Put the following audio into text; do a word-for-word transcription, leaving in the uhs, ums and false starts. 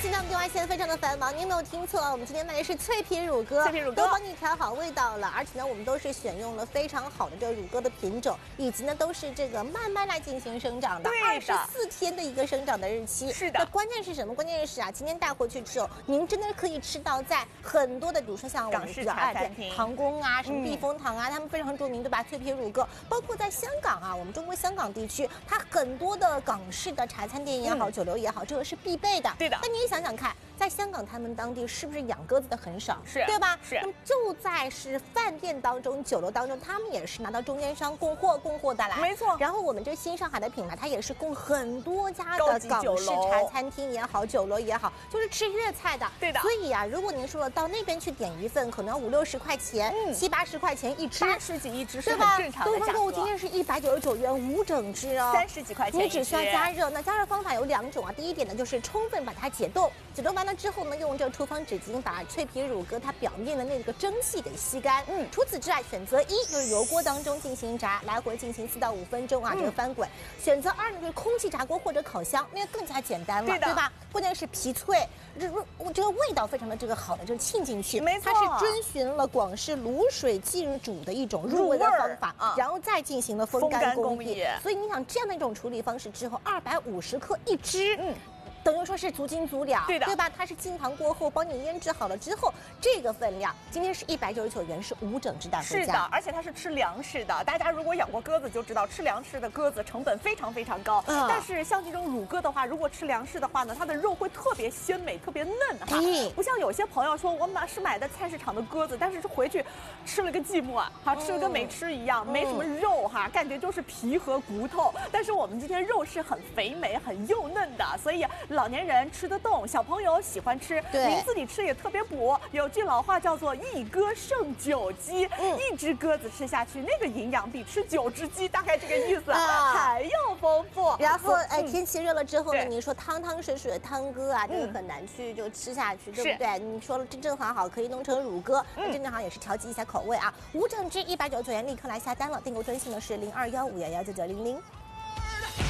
现在我们电话线非常的繁忙，您没有听错，我们今天卖的是脆皮乳鸽， 脆皮乳鸽都帮你调好味道了，而且呢，我们都是选用了非常好的这个乳鸽的品种，以及呢都是这个慢慢来进行生长的，二十四天的一个生长的日期。 是的。 那关键是什么？关键是啊，今天带回去之后，您真的可以吃到在很多的，比如说像我们比较爱的唐宫啊，什么避风塘啊，嗯、他们非常著名，对吧？脆皮乳鸽，包括在香港啊，我们中国香港地区，它很多的港式的茶餐店也好，嗯、酒楼也好，这个是必备的。 对的。 那你也想想看。在香港，他们当地是不是养鸽子的很少？ 是， 对吧？ 是。 那么就在是饭店当中、酒楼当中，他们也是拿到中间商供货、供货的来。 没错。 然后我们这新上海的品牌，它也是供很多家的港式茶餐厅也好、酒楼也好，就是吃粤菜的。 对的。 所以啊，如果您说了到那边去点一份，可能五六十块钱、嗯、七八十块钱一只， 八十几一只是很正常的价格。 东方购物今天是一百九十九元五整只哦， 三十几块钱一只。 你只需要加热。那加热方法有两种啊，第一点呢就是充分把它解冻，解冻完了之后呢，用这个厨房纸巾把脆皮乳鸽它表面的那个蒸汽给吸干。嗯，除此之外，选择一就是油锅当中进行炸，来回进行四到五分钟啊，嗯、这个翻滚。选择二呢就是空气炸锅或者烤箱，那个更加简单了，对, 对吧？关键是皮脆，这这个味道非常的这个好的，就沁进去。 没错， 它是遵循了广式卤水浸煮的一种入味的方法，啊、然后再进行了风干工艺。所以你想这样的一种处理方式之后，二百五十克一只，嗯。等于说是足斤足两， 对的， 对吧？它是浸糖过后帮你腌制好了之后，这个分量今天是一百九十九元，是五整只带回家。 是的，而且它是吃粮食的。大家如果养过鸽子就知道，吃粮食的鸽子成本非常非常高。嗯、但是像这种乳鸽的话，如果吃粮食的话呢，它的肉会特别鲜美，特别嫩哈。嗯、不像有些朋友说我买是买的菜市场的鸽子，但是回去吃了个寂寞哈，吃了跟没吃一样，嗯、没什么肉哈，感觉就是皮和骨头。但是我们今天肉是很肥美、很幼嫩的，所以。老年人吃得动，小朋友喜欢吃，您自己吃也特别补。有句老话叫做“一鸽胜九鸡”，嗯、一只鸽子吃下去，那个营养比吃九只鸡大概这个意思，啊、还要丰富。 然后，哎，天气热了之后呢，你说汤汤水水的汤鸽啊，这个很难去就吃下去，对不对？你说了正正好好可以弄成乳鸽，那正正好也是调剂一下口味啊。五整只一百九十九元，立刻来下单了。订购专线呢是零二幺五幺幺九九零零。